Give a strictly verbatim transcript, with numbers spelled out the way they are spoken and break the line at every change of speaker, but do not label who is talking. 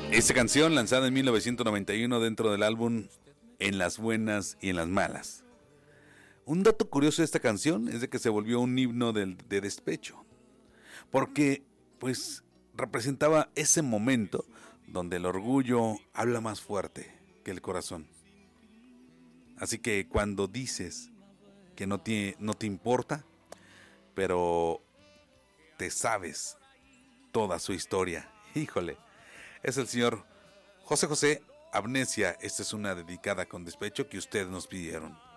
Esta canción, lanzada en mil novecientos noventa y uno dentro del álbum En las buenas y en las malas. Un dato curioso de esta canción es de que se volvió un himno de, de despecho, porque pues representaba ese momento donde el orgullo habla más fuerte que el corazón. Así que cuando dices que no te, no te importa, pero te sabes toda su historia, híjole, es el señor José José, Amnesia. Esta es una dedicada con despecho que ustedes nos pidieron.